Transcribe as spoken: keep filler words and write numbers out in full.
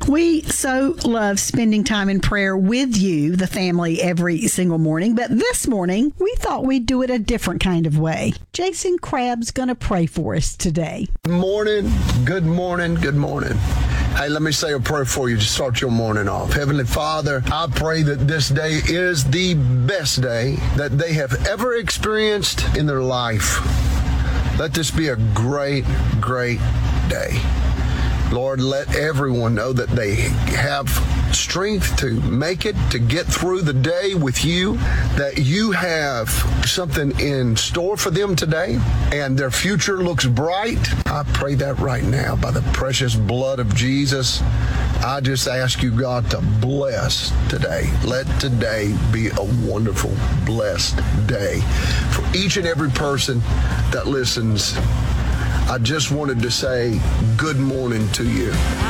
We so love spending time in prayer with you, the family, every single morning. But this morning, we thought we'd do it a different kind of way. Jason Crabb's going to pray for us today. Good morning, good morning, good morning. Hey, let me say a prayer for you to start your morning off. Heavenly Father, I pray that this day is the best day that they have ever experienced in their life. Let this be a great, great day. Lord, let everyone know that they have strength to make it, to get through the day with you, that you have something in store for them today, and their future looks bright. I pray that right now by the precious blood of Jesus. I just ask you, God, to bless today. Let today be a wonderful, blessed day for each and every person that listens. I just wanted to say good morning to you.